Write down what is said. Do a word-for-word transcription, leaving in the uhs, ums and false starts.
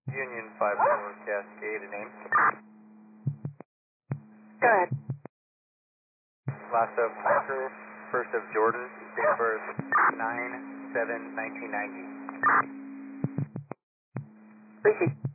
Union five four Cascade, a name. Go ahead. Last of Parker, first of Jordan, date of birth nine seven nineteen ninety. Repeat.